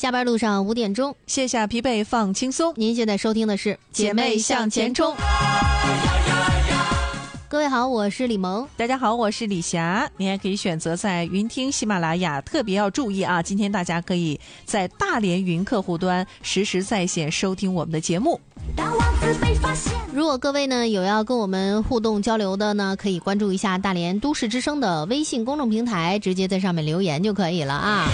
下班路上5点钟， 卸下疲惫放轻松。 您现在收听的是姐妹向前冲。 各位好，我是李萌。 大家好，我是李霞。你还可以选择在云听喜马拉雅，特别要注意啊，今天大家可以在大连云客户端实时在线收听我们的节目。 如果各位呢有要跟我们互动交流的呢，可以关注一下大连都市之声的微信公众平台，直接在上面留言就可以了啊。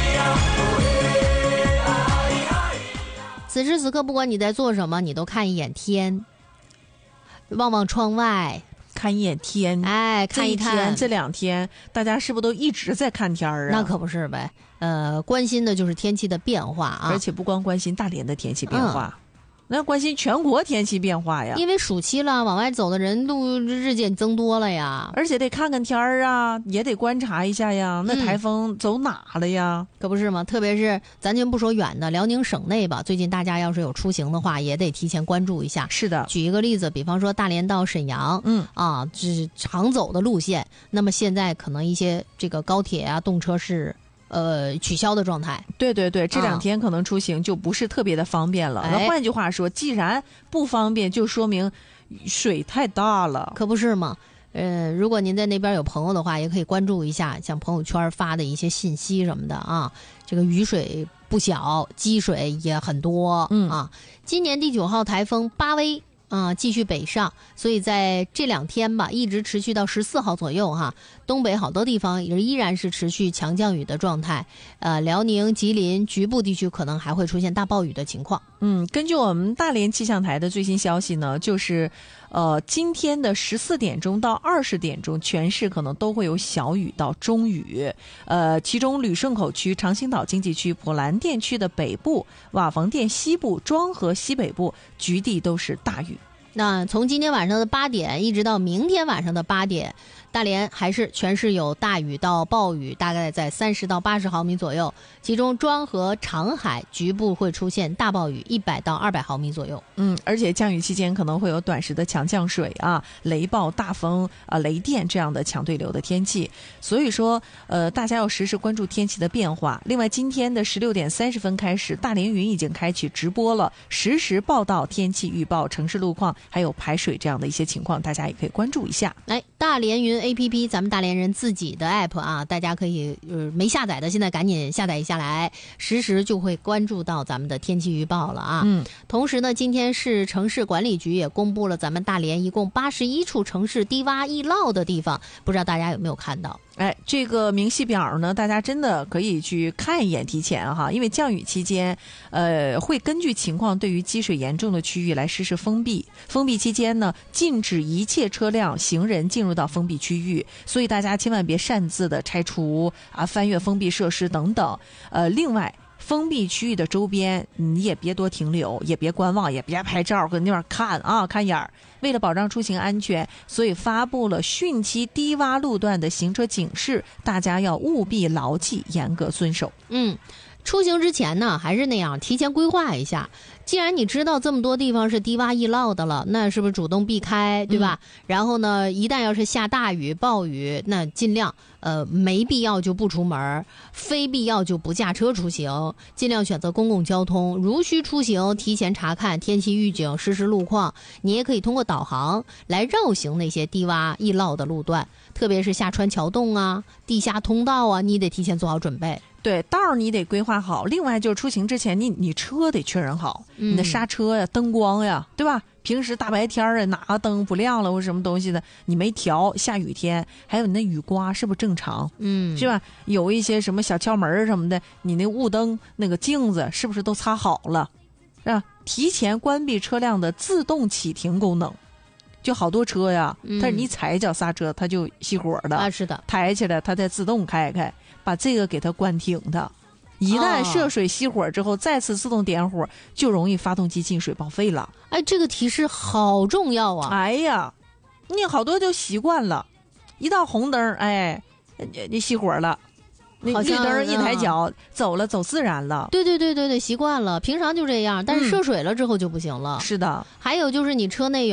此时此刻不管你在做什么，你都看一眼天，望望窗外， 看一眼天， 哎，看一看这2天大家是不是都一直在看天啊？ 那可不是呗，关心的就是天气的变化啊， 而且不光关心大连的天气变化，那关心全国天气变化呀。 因为暑期了，往外走的人都日渐增多了呀， 而且得看看天儿啊，也得观察一下呀。那台风走哪了呀？ 可不是吗？特别是咱就不说远的辽宁省内吧，最近大家要是有出行的话，也得提前关注一下。 是的， 举一个例子，比方说大连到沈阳，这是常走的路线，那么现在可能一些这个高铁啊、动车是取消的状态。 对对对，这2天可能出行就不是特别的方便了。那换句话说，既然不方便，就说明水太大了， 可不是吗？如果您在那边有朋友的话，也可以关注一下，像朋友圈发的一些信息什么的啊。这个雨水不小，积水也很多啊。今年第9号台风巴威继续北上，所以在这2天吧，一直持续到14号左右哈。东北好多地方也依然是持续强降雨的状态，辽宁、吉林局部地区可能还会出现大暴雨的情况。 根据我们大连气象台的最新消息呢，就是今天的14点钟到20点钟，全市可能都会有小雨到中雨。其中旅顺口区、长兴岛经济区、普兰店区的北部、瓦房店西部、庄河西北部局地都是大雨。 那从今天晚上的8点一直到明天晚上的8点，大连还是全市有大雨到暴雨，大概在30到80毫米左右，其中庄河、长海局部会出现大暴雨100到200毫米左右。 而且降雨期间可能会有短时的强降水啊、雷暴、大风啊、雷电这样的强对流的天气。所以说大家要实时关注天气的变化。另外今天的16点30分开始，大连云已经开启直播了，实时报道天气预报、城市路况还有排水这样的一些情况，大家也可以关注一下。 大连云 APP 咱们大连人自己的 app 啊，大家可以没下载的现在赶紧下载一下来，实时就会关注到咱们的天气预报了啊。同时呢，今天市城市管理局也公布了咱们大连一共81处城市低洼易涝的地方，不知道大家有没有看到？ 这个明细表呢，大家真的可以去看一眼，提前哈，因为降雨期间，会根据情况对于积水严重的区域来实施封闭。封闭期间呢，禁止一切车辆、行人进入到封闭区域，所以大家千万别擅自的拆除啊、翻越封闭设施等等。另外，封闭区域的周边你也别多停留，也别观望，也别拍照跟那边看啊，看眼儿。为了保障出行安全，所以发布了汛期低洼路段的行车警示，大家要务必牢记，严格遵守。 出行之前呢，还是那样，提前规划一下。既然你知道这么多地方是低洼易涝的了，那是不是主动避开，对吧？然后呢，一旦要是下大雨、暴雨，那尽量没必要就不出门，非必要就不驾车出行，尽量选择公共交通。如需出行，提前查看天气预警，实时路况。你也可以通过导航来绕行那些低洼易涝的路段，特别是下穿桥洞啊、地下通道啊，你得提前做好准备。 对，道儿你得规划好。另外就是出行之前，你车得确认好，你的刹车呀、灯光呀，对吧？平时大白天啊，哪个灯不亮了或什么东西的，你没调，下雨天，还有你那雨刮是不是正常？是吧？有一些什么小窍门什么的，你那雾灯那个镜子是不是都擦好了？是吧？提前关闭车辆的自动启停功能。就好多车呀，但是你踩一脚刹车，它就熄火的啊，是的， 抬起来它再自动开，把这个给它关停的。一旦涉水熄火之后，再次自动点火，就容易发动机进水报废了。 这个提示好重要啊！ 你好多就习惯了，一到红灯，你熄火了。绿灯一抬脚走了，走自然了。 对，习惯了，平常就这样，但是涉水了之后就不行了。 是的， 还有就是你车内